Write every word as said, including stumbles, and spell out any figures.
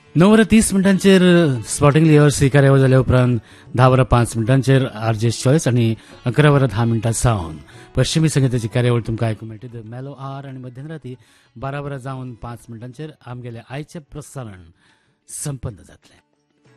णव वरां तीस मिनटांचेर स्पॉटिंग लियर्स ही कार्यावळ जाल्या उपरांत धा वरां पांच मिनटांचेर आरजे चॉयस आनी अकरा वरां धा मिनटां सावन पश्चिमी संगीताची कार्यावळ तुमकां आयकूंक मेळटली. द मेलो आर आनी मध्यराती बारा वरां जावन पांच मिनटांचेर आमगेलें आयचें प्रसारण संपन्न जातलें.